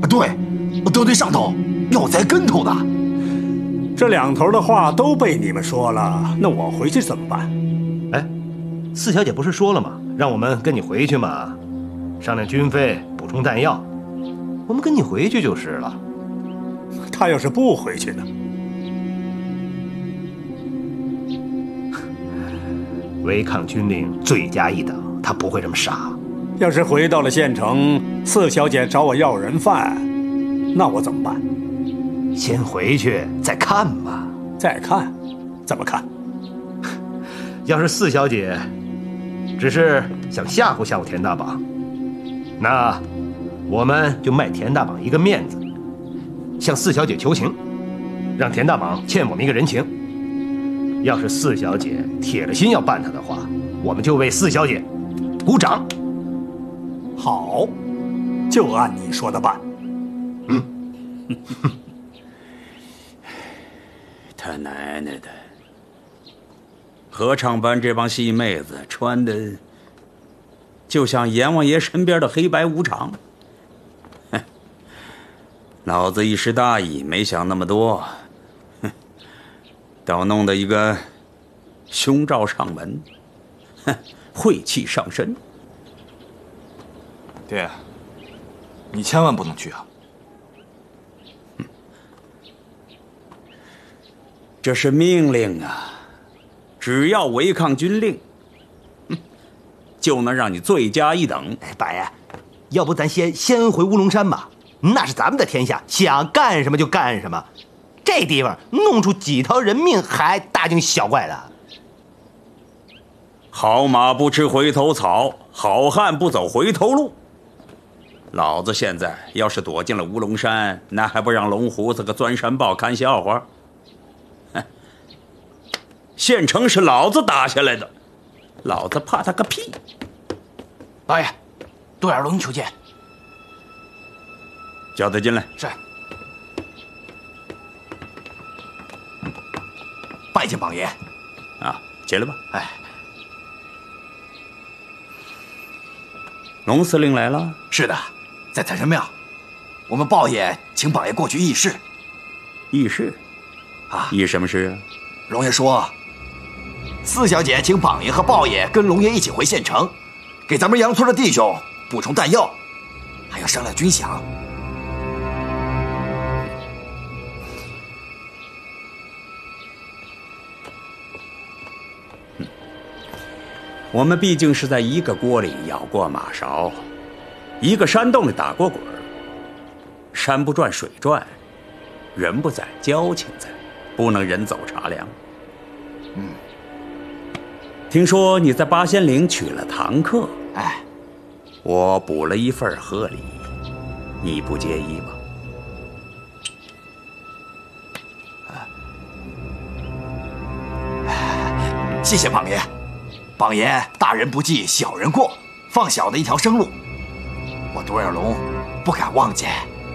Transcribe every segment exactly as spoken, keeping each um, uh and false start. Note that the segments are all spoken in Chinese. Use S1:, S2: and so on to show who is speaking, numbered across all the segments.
S1: 对，得罪上头要栽跟头的。
S2: 这两头的话都被你们说了，那我回去怎么办？
S3: 哎，四小姐不是说了吗？让我们跟你回去嘛，商量军费，补充弹药。我们跟你回去就是了。
S2: 他要是不回去呢？
S3: 违抗军令，罪加一等，他不会这么傻。
S2: 要是回到了县城，四小姐找我要人饭，那我怎么办？
S3: 先回去再看吧。
S2: 再看？怎么看？
S3: 要是四小姐只是想吓唬吓唬田大绑，那我们就卖田大绑一个面子，向四小姐求情，让田大绑欠我们一个人情。要是四小姐铁了心要办他的话，我们就为四小姐鼓掌。
S2: 好，就按你说的办。
S3: 嗯。
S4: 他奶奶的！合唱班这帮戏妹子穿的，就像阎王爷身边的黑白无常。哼，老子一时大意，没想那么多，哼，倒弄得一个胸罩上门，哼，晦气上身。
S1: 爹，你千万不能去啊！
S4: 这是命令啊！只要违抗军令，就能让你罪加一等。
S3: 哎，八爷，要不咱先先回乌龙山吧？那是咱们的天下，想干什么就干什么。这地方弄出几条人命还大惊小怪的。
S4: 好马不吃回头草，好汉不走回头路。老子现在要是躲进了乌龙山，那还不让龙胡子和钻山豹看笑话？县城是老子打下来的，老子怕他个屁！
S1: 八爷，杜眼龙求见。
S4: 叫他进来。
S1: 是。拜见榜爷。
S4: 啊，进来吧。
S1: 哎，
S4: 龙司令来了。
S1: 是的，在财神庙，我们豹爷请榜爷过去议事。
S4: 议事？
S1: 啊，
S4: 议什么事啊？
S1: 龙爷说，四小姐请榜爷和豹爷跟龙爷一起回县城，给咱们杨村的弟兄补充弹药，还要商量军饷。
S4: 我们毕竟是在一个锅里舀过马勺，一个山洞里打过滚儿。山不转水转，人不在交情在，不能人走茶凉。
S1: 嗯。
S4: 听说你在八仙岭娶了堂客，
S1: 哎，
S4: 我补了一份贺礼，你不介意吧？
S1: 谢谢榜爷。榜爷大人不计小人过，放小的一条生路，我独眼龙不敢忘记。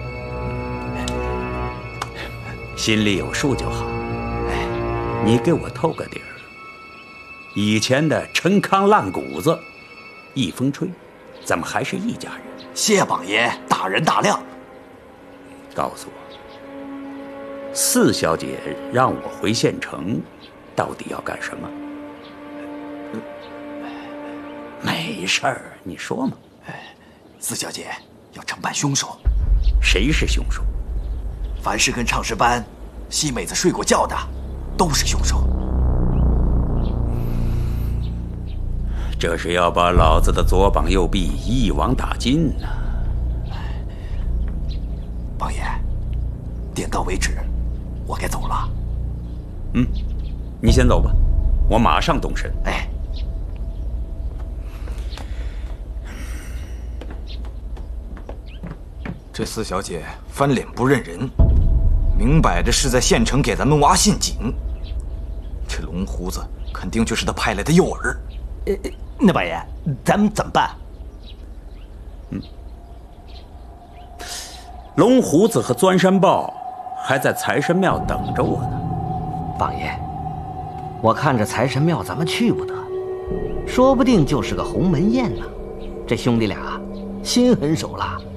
S4: 心里有数就好。哎，你给我透个底儿。以前的陈康烂谷子，一风吹，咱们还是一家人。
S1: 谢榜爷大人大量。
S4: 告诉我，四小姐让我回县城，到底要干什么？没事儿，你说嘛。
S1: 四小姐要惩办凶手。
S4: 谁是凶手？
S1: 凡是跟唱诗班戏妹子睡过觉的，都是凶手。
S4: 这是要把老子的左膀右臂一网打尽呢、啊。
S1: 榜爷，点到为止，我该走了。
S4: 嗯，你先走吧，我马上动身。
S1: 哎。
S5: 这四小姐翻脸不认人，明摆着是在县城给咱们挖陷阱。这龙胡子肯定就是他派来的诱饵。
S3: 呃，那八爷，咱们怎么办？
S4: 嗯，龙胡子和钻山豹还在财神庙等着我呢。
S6: 榜爷，我看这财神庙咱们去不得，说不定就是个鸿门宴呢。这兄弟俩心狠手辣。